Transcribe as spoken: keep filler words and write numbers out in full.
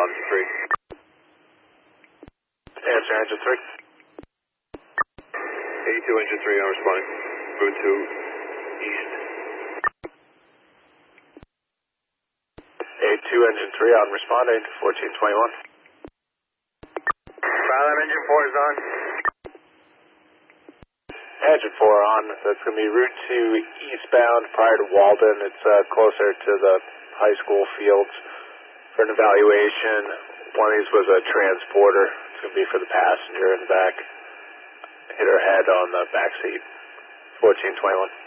on three. Answer engine three. eighty-two engine three, I'm responding. Route two east. eighty-two engine three on responding, fourteen twenty-one. Pilot engine four is on. Engine four on, that's going to be Route two eastbound prior to Walden. It's uh, closer to the high school fields for an evaluation. One of these was a transporter. It's going to be for the passenger in the back. Hit her head on the back seat, fourteen twenty-one.